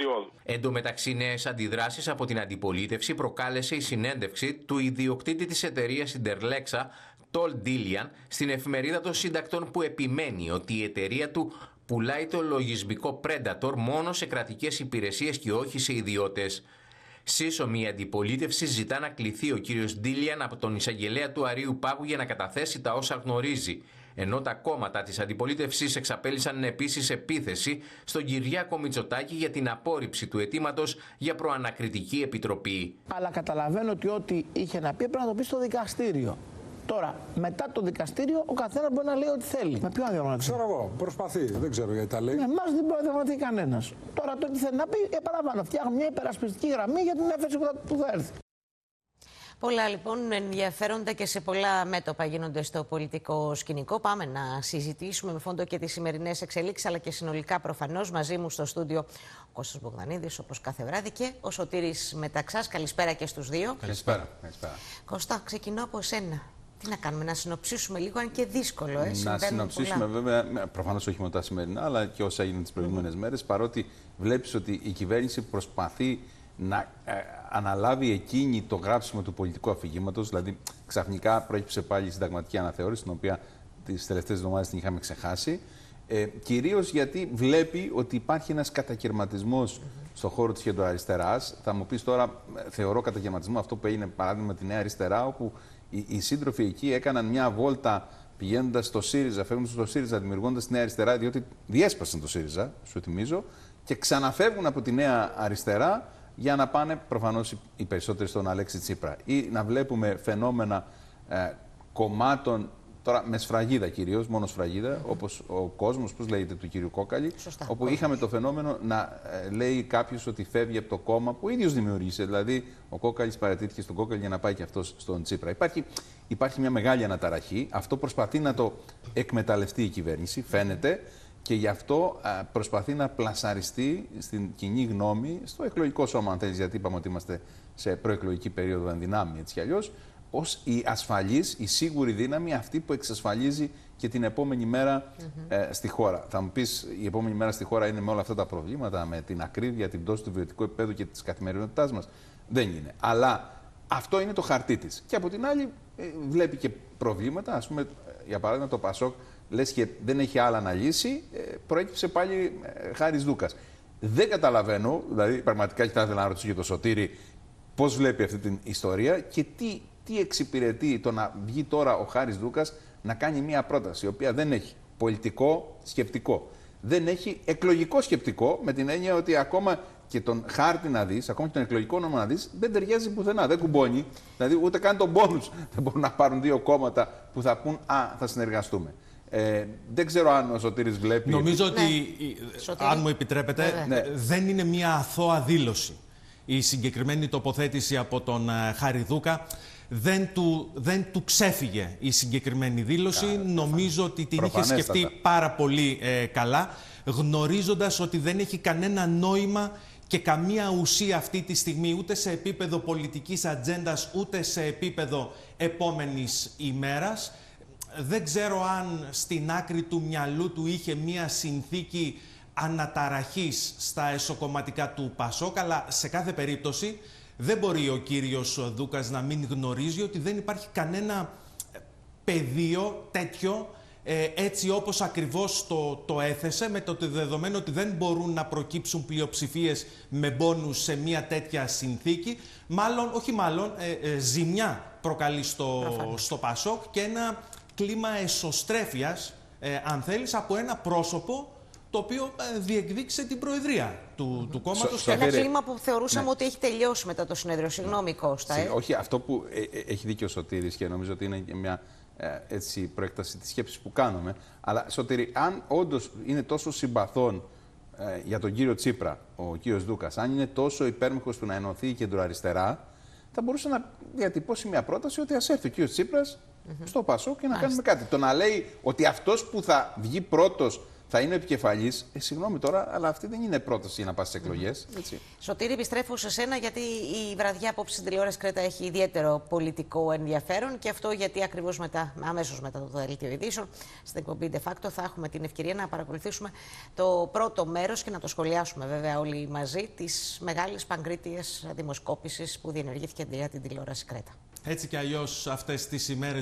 περιόδου. Εν τω μεταξύ, νέες αντιδράσεις από την αντιπολίτευση προκάλεσε η συνέντευξη του ιδιοκτήτη της εταιρείας Ιντερλέξα, Τολ Ντίλιαν, στην εφημερίδα των συντακτών, που επιμένει ότι η εταιρεία του πουλάει το λογισμικό Predator μόνο σε κρατικές υπηρεσίες και όχι σε ιδιώτες. Σύσσωμη η αντιπολίτευση ζητά να κληθεί ο κύριος Ντίλιαν από τον εισαγγελέα του Αρείου Πάγου για να καταθέσει τα όσα γνωρίζει. Ενώ τα κόμματα της αντιπολίτευσης εξαπέλυσαν επίσης επίθεση στον Κυριάκο Μητσοτάκη για την απόρριψη του αιτήματος για προανακριτική επιτροπή. Αλλά καταλαβαίνω ότι ό,τι είχε να πει πρέπει να το πει στο δικαστήριο. Τώρα, μετά το δικαστήριο, ο καθένας μπορεί να λέει ό,τι θέλει. Με ποιον διαπραγματευτεί? Ξέρω εγώ, προσπαθεί, δεν ξέρω γιατί τα λέει. Εμάς δεν μπορεί να διαπραγματευτεί κανένας. Τώρα το τι θέλει να πει, επαναλαμβάνω, φτιάχνω μια υπερασπιστική γραμμή για την έφεση που θα έρθει. Πολλά λοιπόν ενδιαφέροντα και σε πολλά μέτωπα γίνονται στο πολιτικό σκηνικό. Πάμε να συζητήσουμε με φόντο και τις σημερινές εξελίξεις, αλλά και συνολικά προφανώς. Μαζί μου στο στούντιο ο Κώστας Μπογδανίδης, όπως κάθε βράδυ, και ο Σωτήρης Μεταξάς. Καλησπέρα και στους δύο. Καλησπέρα. Κώστα, ξεκινώ από σένα. Τι να κάνουμε, να συνοψίσουμε λίγο, αν και δύσκολο, Να συνοψίσουμε πολλά. Βέβαια, προφανώς όχι μόνο τα σημερινά, αλλά και όσα έγιναν τις προηγούμενες μέρες, παρότι βλέπεις ότι η κυβέρνηση προσπαθεί να αναλάβει εκείνη το γράψιμο του πολιτικού αφηγήματος. Δηλαδή, ξαφνικά προέκυψε πάλι η συνταγματική αναθεώρηση, την οποία τις τελευταίες εβδομάδες την είχαμε ξεχάσει. Κυρίως γιατί βλέπει ότι υπάρχει ένας κατακαιρματισμός στον χώρο της κεντροαριστεράς. Θα μου πεις τώρα, θεωρώ κατακαιρματισμό αυτό που έγινε παράδειγμα με τη Νέα Αριστερά, όπου οι σύντροφοι εκεί έκαναν μια βόλτα πηγαίνοντας στο ΣΥΡΙΖΑ, φεύγοντας στο ΣΥΡΙΖΑ, δημιουργώντας τη Νέα Αριστερά, διότι διέσπασαν το ΣΥΡΙΖΑ, σου θυμίζω, και ξαναφεύγουν από τη Νέα Αριστερά για να πάνε προφανώς οι περισσότεροι στον Αλέξη Τσίπρα. Ή να βλέπουμε φαινόμενα κομμάτων, τώρα με σφραγίδα κυρίως, μόνο σφραγίδα, όπως ο κόσμος, πώς λέγεται, του κύριου Κόκαλη, Σωστά, όπου είχαμε το φαινόμενο να λέει κάποιος ότι φεύγει από το κόμμα που ο ίδιος δημιούργησε. Δηλαδή, ο Κόκαλης παρατήθηκε στον Κόκαλη για να πάει και αυτός στον Τσίπρα. Υπάρχει μια μεγάλη αναταραχή. Αυτό προσπαθεί να το εκμεταλλευτεί η κυβέρνηση, φαίνεται. Και γι' αυτό προσπαθεί να πλασαριστεί στην κοινή γνώμη, στο εκλογικό σώμα, αν θέλεις, γιατί είπαμε ότι είμαστε σε προεκλογική περίοδο ενδυνάμει, έτσι κι αλλιώς, ως η ασφαλής, η σίγουρη δύναμη, αυτή που εξασφαλίζει και την επόμενη μέρα στη χώρα. Θα μου πεις, η επόμενη μέρα στη χώρα είναι με όλα αυτά τα προβλήματα, με την ακρίβεια, την πτώση του βιωτικού επίπεδου και της καθημερινότητάς μας. Δεν είναι. Αλλά αυτό είναι το χαρτί της. Και από την άλλη, βλέπει και προβλήματα, ας πούμε, για παράδειγμα, το ΠΑΣΟΚ. Λες και δεν έχει άλλα να λύσει, προέκυψε πάλι Χάρης Δούκας. Δεν καταλαβαίνω, δηλαδή πραγματικά, και θα ήθελα να ρωτήσω και το Σωτήρη, πώς βλέπει αυτή την ιστορία και τι εξυπηρετεί το να βγει τώρα ο Χάρης Δούκας να κάνει μια πρόταση, η οποία δεν έχει πολιτικό σκεπτικό, δεν έχει εκλογικό σκεπτικό, με την έννοια ότι ακόμα και τον χάρτη να δεις, ακόμα και τον εκλογικό νόμο να δεις, δεν ταιριάζει πουθενά, δεν κουμπώνει. Δηλαδή ούτε καν τον μπόνους δεν μπορούν να πάρουν δύο κόμματα που θα πούν θα συνεργαστούμε. Δεν ξέρω αν ο Σωτήρης βλέπει. Νομίζω ότι, αν μου επιτρέπετε, δεν είναι μια αθώα δήλωση. Η συγκεκριμένη τοποθέτηση από τον Χάρη Δούκα δεν του ξέφυγε η συγκεκριμένη δήλωση. Νομίζω ότι την είχε σκεφτεί πάρα πολύ καλά, γνωρίζοντας ότι δεν έχει κανένα νόημα και καμία ουσία αυτή τη στιγμή, ούτε σε επίπεδο πολιτικής ατζέντας, ούτε σε επίπεδο επόμενης ημέρας. Δεν ξέρω αν στην άκρη του μυαλού του είχε μία συνθήκη αναταραχής στα εσωκομματικά του ΠΑΣΟΚ, αλλά σε κάθε περίπτωση δεν μπορεί ο κύριος Δούκας να μην γνωρίζει ότι δεν υπάρχει κανένα πεδίο τέτοιο, έτσι όπως ακριβώς το έθεσε, με το δεδομένο ότι δεν μπορούν να προκύψουν πλειοψηφίες με μπόνους σε μια τέτοια συνθήκη. Ζημιά προκαλεί στο ΠΑΣΟΚ και ένα κλίμα εσωστρέφειας, αν θέλεις, από ένα πρόσωπο το οποίο διεκδίκησε την προεδρία του κόμματος. Ένα κλίμα που θεωρούσαμε ότι έχει τελειώσει μετά το συνέδριο. Συγγνώμη, Κώστα. Όχι, αυτό που έχει δίκιο ο Σωτήρης και νομίζω ότι είναι μια προέκταση της σκέψης που κάνουμε. Αλλά, Σωτήρη, αν όντως είναι τόσο συμπαθών για τον κύριο Τσίπρα, ο κύριος Δούκας, αν είναι τόσο υπέρμαχος του να ενωθεί η κεντροαριστερά, θα μπορούσε να διατυπώσει μια πρόταση ότι ας έρθει ο κύριος Τσίπρας στο ΠΑΣΟΚ και να κάνουμε κάτι. Το να λέει ότι αυτός που θα βγει πρώτος θα είναι ο επικεφαλής. Συγγνώμη τώρα, αλλά αυτή δεν είναι πρόταση για να πάει στις εκλογές. Σωτήρη, επιστρέφω σε σένα, γιατί η βραδιά απόψε στην τηλεόραση Κρέτα έχει ιδιαίτερο πολιτικό ενδιαφέρον, και αυτό γιατί ακριβώς αμέσως μετά το δελτίο ειδήσεων, στην εκπομπή De Facto, θα έχουμε την ευκαιρία να παρακολουθήσουμε το πρώτο μέρος και να το σχολιάσουμε βέβαια όλοι μαζί, της μεγάλης παγκρίτιας δημοσκόπησης που διενεργήθηκε για την τηλεόραση Κρέτα. Έτσι κι αλλιώς αυτές τις ημέρες